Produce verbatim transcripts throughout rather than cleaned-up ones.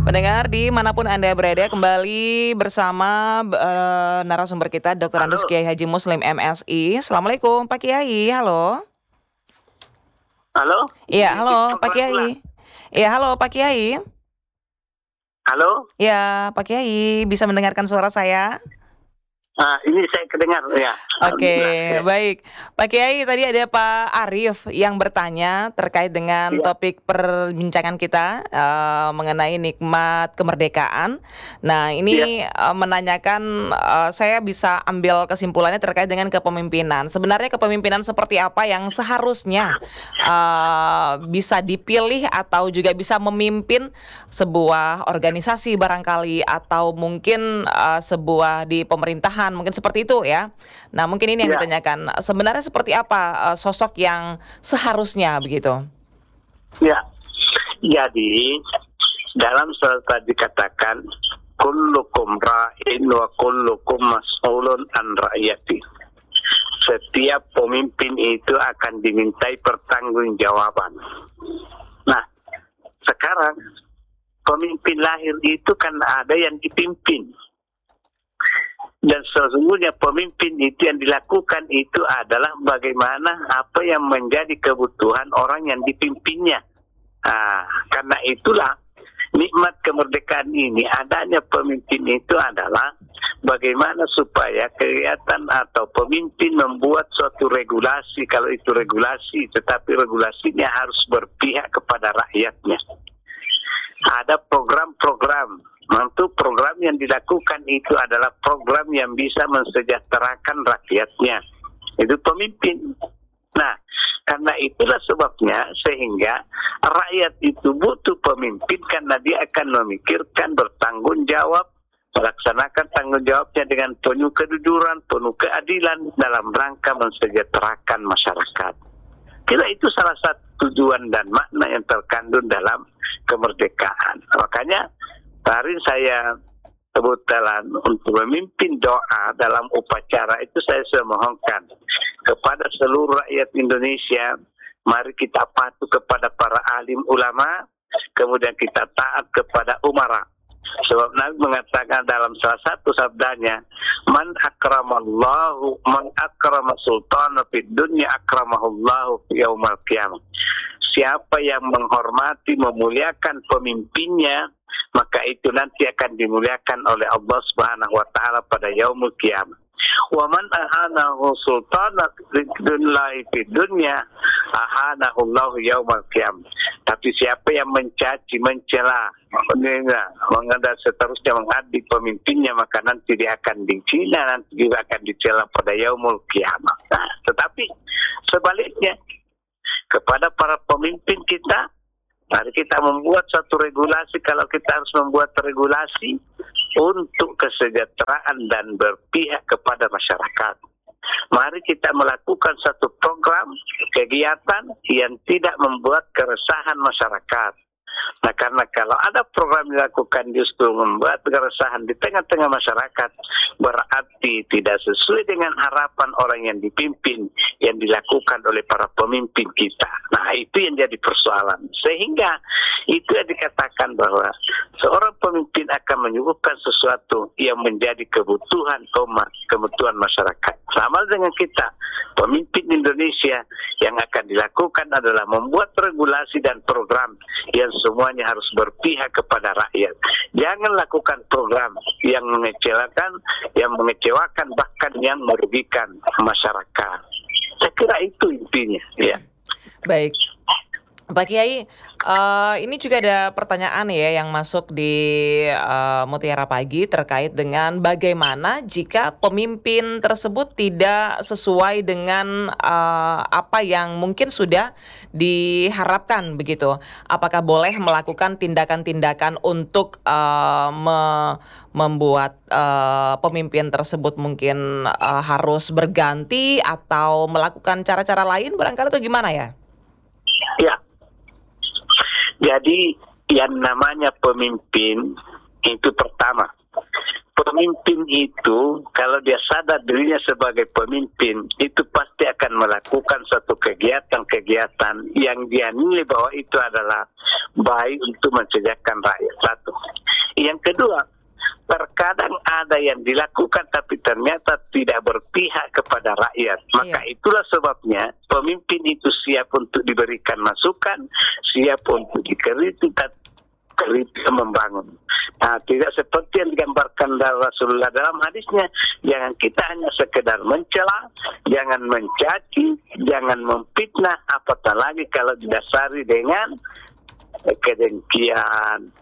Pendengar dimanapun Anda berada, kembali bersama uh, narasumber kita Doktor Andes Halo, Kiai Haji Muslim M Si. Assalamualaikum Pak Kiai, halo. halo, Iya, di, di halo Pak ulang. Kiai. Iya, halo Pak Kiai. Halo, Ya, Pak Kiai bisa mendengarkan suara saya? ah, ini saya kedengar ya. Oke, Alhamdulillah. Ya, baik. Pak Kiai, tadi ada Pak Arief yang bertanya terkait dengan ya, topik perbincangan kita eh, mengenai nikmat kemerdekaan. Nah, ya, ini eh, menanyakan, eh, saya bisa ambil kesimpulannya terkait dengan kepemimpinan. Sebenarnya kepemimpinan seperti apa yang seharusnya eh, bisa dipilih atau juga bisa memimpin sebuah organisasi barangkali atau mungkin eh, sebuah di pemerintahan, mungkin seperti itu ya. Nah, mungkin ini yang ya, ditanyakan. Sebenarnya seperti apa eh, sosok yang seharusnya begitu? ya. Jadi dalam surat tadi dikatakan kullukum ra'in wa kullukum mas'ulun an ra'iyati. Setiap pemimpin itu akan dimintai pertanggungjawaban. Nah, sekarang pemimpin lahir itu kan ada yang dipimpin. Dan sesungguhnya pemimpin itu yang dilakukan itu adalah bagaimana apa yang menjadi kebutuhan orang yang dipimpinnya. Nah, karena itulah nikmat kemerdekaan ini, adanya pemimpin itu adalah bagaimana supaya kelihatan atau pemimpin membuat suatu regulasi, kalau itu regulasi, tetapi regulasinya harus berpihak kepada rakyatnya. Ada program-program. Untuk program yang dilakukan itu adalah program yang bisa mensejahterakan rakyatnya. Itu pemimpin. Nah, karena itulah sebabnya sehingga rakyat itu butuh pemimpin karena dia akan memikirkan, bertanggung jawab, melaksanakan tanggung jawabnya dengan penuh kejujuran, penuh keadilan dalam rangka mensejahterakan masyarakat. Kira itu salah satu tujuan dan makna yang terkandung dalam kemerdekaan. Makanya kemarin saya kebetulan untuk memimpin doa dalam upacara itu saya sudah mohonkan kepada seluruh rakyat Indonesia, mari kita patuh kepada para alim ulama, kemudian kita taat kepada umara. Sebab Nabi mengatakan dalam salah satu sabdanya, man akramallahu man akrama sultana fid dunya akramahullahu yaumal qiyamah. Siapa yang menghormati, memuliakan pemimpinnya, maka itu nanti akan dimuliakan oleh Allah Subhanahu wa taala pada yaumul qiyamah. Wa man ahanahu sultana fid dunya ahanahu Allah yaumal qiyamah. Tapi siapa yang mencaci, mencela, mengenal seterusnya mengadili pemimpinnya, maka nanti dia akan dicela, nanti juga akan dicela pada yaumul qiyamah. Nah, tetapi sebaliknya kepada para pemimpin kita, mari kita membuat satu regulasi. Kalau kita harus membuat regulasi untuk kesejahteraan dan berpihak kepada masyarakat, mari kita melakukan satu program kegiatan yang tidak membuat keresahan masyarakat. Nah, karena kalau ada program dilakukan justru membuat keresahan di tengah-tengah masyarakat, berarti tidak sesuai dengan harapan orang yang dipimpin, yang dilakukan oleh para pemimpin kita. Nah, itu yang jadi persoalan. Sehingga itu yang dikatakan bahwa seorang pemimpin akan menyuguhkan sesuatu yang menjadi kebutuhan umat, kebutuhan masyarakat. Sama dengan kita, pemimpin Indonesia, yang akan dilakukan adalah membuat regulasi dan program yang semuanya harus berpihak kepada rakyat. Jangan lakukan program yang mengecewakan, yang mengecewakan bahkan yang merugikan masyarakat. Saya kira itu intinya, ya. Baik. Pak Kiai, uh, ini juga ada pertanyaan ya yang masuk di uh, Mutiara Pagi terkait dengan bagaimana jika pemimpin tersebut tidak sesuai dengan uh, apa yang mungkin sudah diharapkan begitu. Apakah boleh melakukan tindakan-tindakan untuk uh, me- membuat uh, pemimpin tersebut mungkin uh, harus berganti atau melakukan cara-cara lain barangkali itu gimana ya? Ya. Jadi yang namanya pemimpin itu pertama, pemimpin itu kalau dia sadar dirinya sebagai pemimpin itu pasti akan melakukan satu kegiatan-kegiatan yang dia nilai bahwa itu adalah baik untuk mensejahterakan rakyat. Satu. Yang kedua, terkadang ada yang dilakukan tapi ternyata tidak berpihak kepada rakyat. Maka Iya. itulah sebabnya pemimpin itu siap untuk diberikan masukan, siap untuk dikritik, kritik membangun. Nah, tidak seperti yang digambarkan dari Rasulullah dalam hadisnya, jangan kita hanya sekedar mencela, jangan mencaci, jangan memfitnah, apatah lagi kalau didasari dengan kedengkian,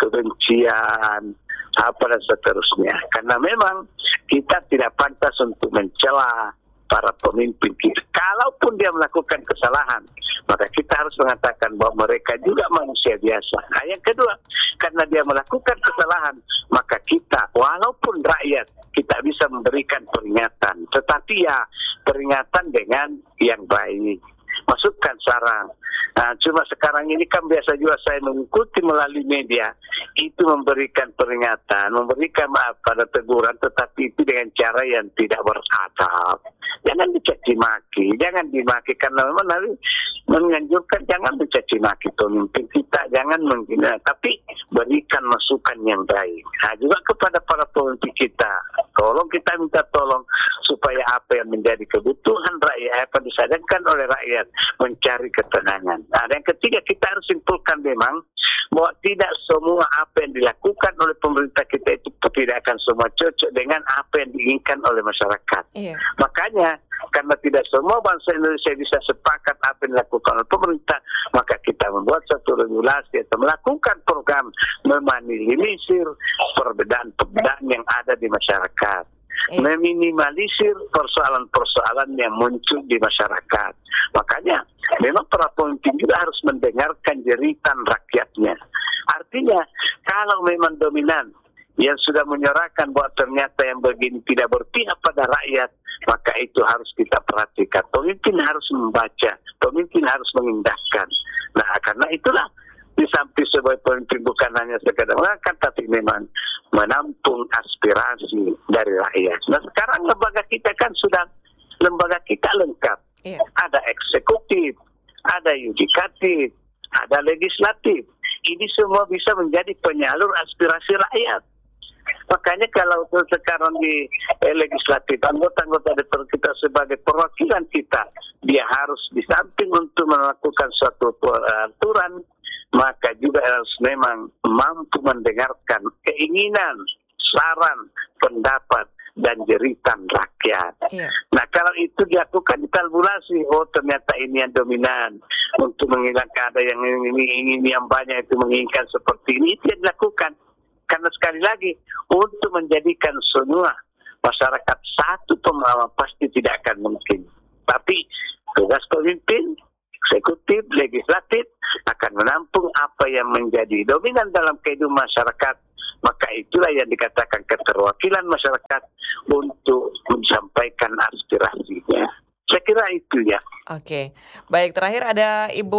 kebencian, apa dan seterusnya. Karena memang kita tidak pantas untuk mencela para pemimpin kita. Kalaupun dia melakukan kesalahan, maka kita harus mengatakan bahwa mereka juga manusia biasa. Nah, yang kedua, karena dia melakukan kesalahan, maka kita, walaupun rakyat, kita bisa memberikan peringatan. Tetapi ya, peringatan dengan yang baik. Masukkan saran. Nah, cuma sekarang ini kan biasa juga saya mengikuti melalui media, itu memberikan peringatan, memberikan maaf pada teguran, tetapi itu dengan cara yang tidak beradab. Jangan dicaci maki, jangan dimaki, karena memang nanti menganjurkan jangan mencaci maki pemimpin kita, jangan menghina, tapi berikan masukan yang baik. Nah, juga kepada para pemimpin kita, tolong kita minta tolong supaya apa yang menjadi kebutuhan rakyat, apa disadangkan oleh rakyat, mencari ketenangan. Nah, dan yang ketiga, kita harus simpulkan memang bahwa tidak semua apa yang dilakukan oleh pemerintah kita itu tidak akan semua cocok dengan apa yang diinginkan oleh masyarakat. Iya. Makanya, karena tidak semua bangsa Indonesia bisa sepakat apa yang dilakukan oleh pemerintah, maka kita membuat satu regulasi atau melakukan program meminimalisir perbedaan-perbedaan yang ada di masyarakat. Iya. Meminimalisir persoalan-persoalan yang muncul di masyarakat. Makanya memang para pemimpin juga harus mendengarkan jeritan rakyatnya. Artinya kalau memang dominan yang sudah menyerahkan bahwa ternyata yang begini tidak berpihak pada rakyat, maka itu harus kita perhatikan. Pemimpin harus membaca, pemimpin harus mengindahkan. Nah, karena itulah di samping sebagai pemimpin bukan hanya sekadar mengangkat, tapi memang menampung aspirasi dari rakyat. Nah, sekarang lembaga kita kan sudah, lembaga kita lengkap. Iya. Ada eksekutif, ada yudikatif, ada legislatif. Ini semua bisa menjadi penyalur aspirasi rakyat. Makanya kalau sekarang di eh, legislatif, anggota-anggota D P R kita sebagai perwakilan kita, dia harus di samping untuk melakukan suatu aturan, maka juga harus memang mampu mendengarkan keinginan, saran, pendapat, dan jeritan rakyat. Iya. Nah, kalau itu dilakukan dikalkulasi, oh ternyata ini yang dominan untuk menghilangkan ada yang ini, ini yang banyak itu menginginkan seperti ini, itu yang dilakukan. Karena sekali lagi, untuk menjadikan semua masyarakat satu pemahaman pasti tidak akan mungkin. Tapi tugas pemimpin, eksekutif, legislatif akan menampung apa yang menjadi dominan dalam kehidupan masyarakat. Maka itulah yang dikatakan keterwakilan masyarakat untuk menyampaikan aspirasinya. Saya kira itu ya. Oke, baik, terakhir ada Ibu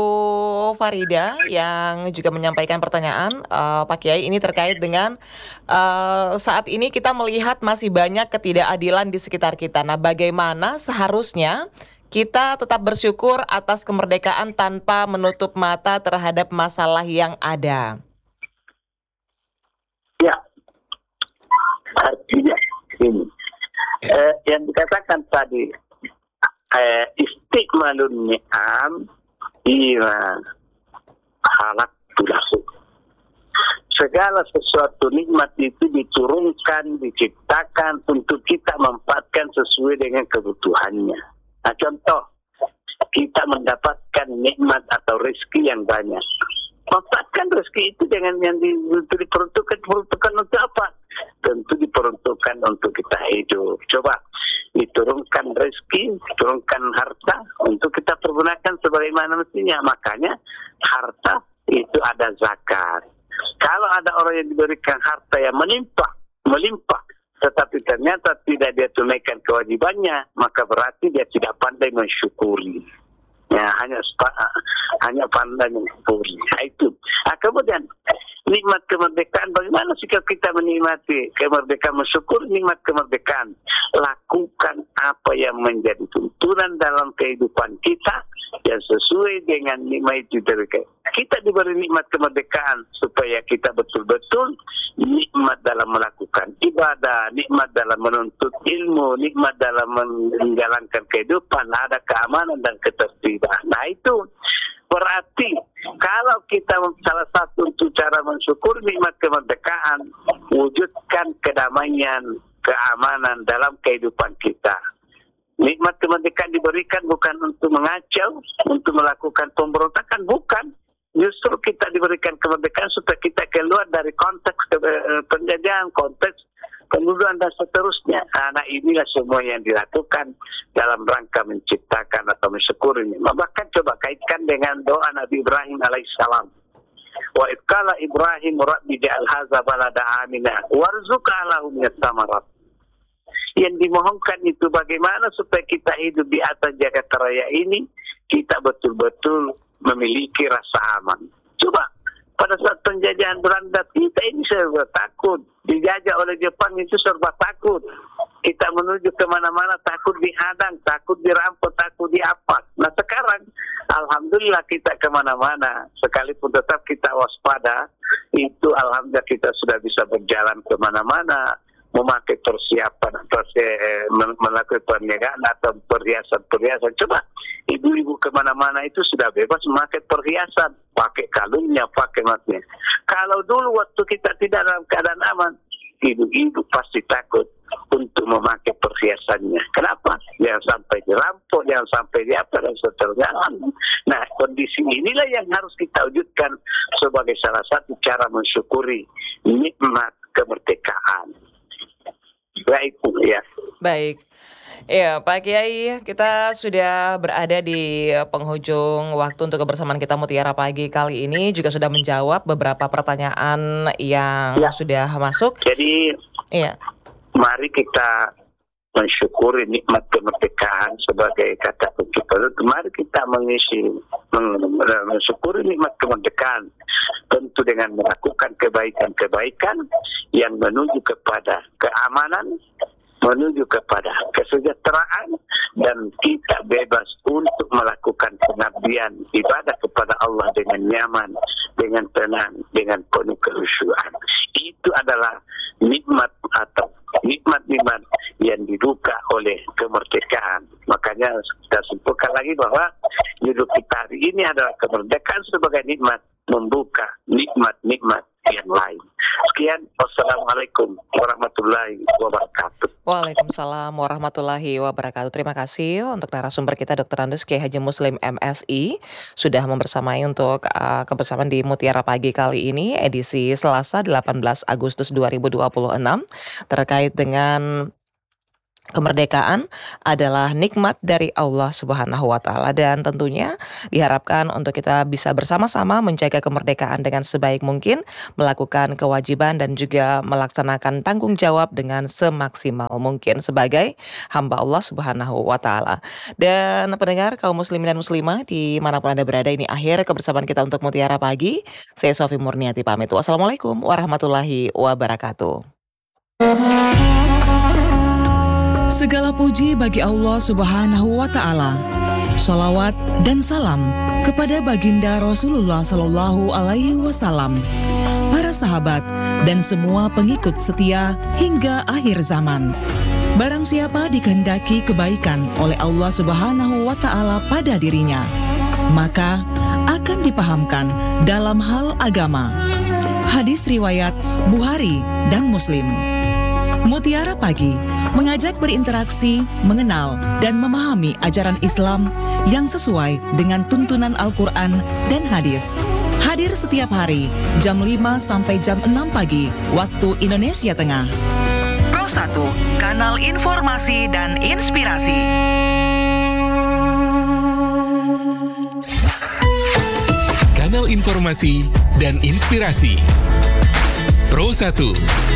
Farida yang juga menyampaikan pertanyaan, eh, Pak Kiai, ini terkait dengan eh, saat ini kita melihat masih banyak ketidakadilan di sekitar kita. Nah, bagaimana seharusnya kita tetap bersyukur atas kemerdekaan tanpa menutup mata terhadap masalah yang ada? Ya, artinya ini eh, yang dikatakan tadi, eh, istiqmalun ni'am ila halak tulahu. Segala sesuatu nikmat itu diturunkan, diciptakan untuk kita manfaatkan sesuai dengan kebutuhannya. Nah, contoh, kita mendapatkan nikmat atau rezeki yang banyak. Manfaatkan rezeki itu dengan yang diperuntukkan, diperuntukkan untuk apa? Tentu diperuntukkan untuk kita hidup. Coba diturunkan rezeki, diturunkan harta untuk kita pergunakan sebagaimana mestinya. Makanya harta itu ada zakat. Kalau ada orang yang diberikan harta yang melimpah, melimpah, tetapi ternyata tidak dia tunaikan kewajibannya, maka berarti dia tidak pandai mensyukuri. Ya, hanya hanya pandai mensyukuri. Nah, itu. Nah, kemudian nikmat kemerdekaan, bagaimana sikap kita menikmati kemerdekaan, mensyukur nikmat kemerdekaan. Lakukan apa yang menjadi tuntunan dalam kehidupan kita yang sesuai dengan nikmat itu dari kita. Kita diberi nikmat kemerdekaan supaya kita betul-betul nikmat dalam melakukan ibadah, nikmat dalam menuntut ilmu, nikmat dalam menjalankan kehidupan, ada keamanan dan ketertiban. Nah itu berarti kalau kita salah satu untuk cara mensyukur nikmat kemerdekaan, wujudkan kedamaian, keamanan dalam kehidupan kita. Nikmat kemerdekaan diberikan bukan untuk mengacau, untuk melakukan pemberontakan, bukan. Justru kita diberikan kemerdekaan supaya kita keluar dari konteks penjajahan, konteks pembunuhan dan seterusnya. Nah inilah semua yang dilakukan dalam rangka menciptakan atau mensyukuri. Bahkan coba kaitkan dengan doa Nabi Ibrahim alaihissalam. Wa idqala Ibrahim rabbi ja'al hadza balada amina warzuq ahlahu minats samarat. Yang dimohonkan itu bagaimana supaya kita hidup di atas jagat raya ini, kita betul-betul memiliki rasa aman. Coba pada saat penjajahan Belanda, kita ini serba takut. Dijajah oleh Jepang itu serba takut. Kita menuju kemana-mana takut dihadang, takut dirampok, takut diapak. Nah sekarang, alhamdulillah kita kemana-mana. Sekalipun tetap kita waspada, itu alhamdulillah kita sudah bisa berjalan kemana-mana, memakai persiapan, persi- melakukan perniagaan atau perhiasan-perhiasan. Coba, ibu-ibu kemana-mana itu sudah bebas memakai perhiasan, pakai kalungnya, pakai matnya. Kalau dulu waktu kita tidak dalam keadaan aman, ibu-ibu pasti takut untuk memakai perhiasannya. Kenapa? Jangan sampai dirampok, jangan sampai diapa dan seterusnya. Nah, kondisi inilah yang harus kita wujudkan sebagai salah satu cara mensyukuri nikmat kemerdekaan. Baik, ya. Baik. Ya, Pak Kiai, kita sudah berada di penghujung waktu untuk kebersamaan kita Mutiara Pagi kali ini, juga sudah menjawab beberapa pertanyaan yang Ya. sudah masuk. Jadi, Iya. mari kita mensyukuri nikmat kemerdekaan sebagai kata kunci. Mari kita mengisi, meng- mensyukuri nikmat kemerdekaan, tentu dengan melakukan kebaikan-kebaikan yang menuju kepada keamanan, menuju kepada kesejahteraan, dan kita bebas untuk melakukan pengabdian ibadah kepada Allah dengan nyaman, dengan tenang, dengan penuh kehusyuan. Itu adalah nikmat atau nikmat-nikmat yang dibuka oleh kemerdekaan. Makanya kita simpulkan lagi bahwa hidup kita hari ini adalah kemerdekaan sebagai nikmat, membuka nikmat-nikmat yang lain. Sekian, wassalamualaikum warahmatullahi wabarakatuh. Waalaikumsalam warahmatullahi wabarakatuh. Terima kasih untuk narasumber kita Doktor Andus Kiai Haji Muslim M Si sudah membersamai untuk uh, kebersamaan di Mutiara Pagi kali ini edisi Selasa delapan belas Agustus dua ribu dua puluh enam terkait dengan kemerdekaan adalah nikmat dari Allah Subhanahu wa taala, dan tentunya diharapkan untuk kita bisa bersama-sama menjaga kemerdekaan dengan sebaik mungkin, melakukan kewajiban dan juga melaksanakan tanggung jawab dengan semaksimal mungkin sebagai hamba Allah Subhanahu wa taala. Dan pendengar kaum muslimin dan muslimah dimanapun Anda berada, ini akhir kebersamaan kita untuk Mutiara Pagi. Saya Sofi Murniati pamit. Wassalamualaikum warahmatullahi wabarakatuh. Segala puji bagi Allah Subhanahu wa taala. Shalawat dan salam kepada baginda Rasulullah sallallahu alaihi wasallam, para sahabat dan semua pengikut setia hingga akhir zaman. Barang siapa dikehendaki kebaikan oleh Allah Subhanahu wa taala pada dirinya, maka akan dipahamkan dalam hal agama. Hadis riwayat Bukhari dan Muslim. Mutiara Pagi mengajak berinteraksi, mengenal, dan memahami ajaran Islam yang sesuai dengan tuntunan Al-Quran dan hadis. Hadir setiap hari jam lima sampai jam enam pagi waktu Indonesia Tengah. Pro satu, kanal informasi dan inspirasi. Kanal informasi dan inspirasi. Pro satu.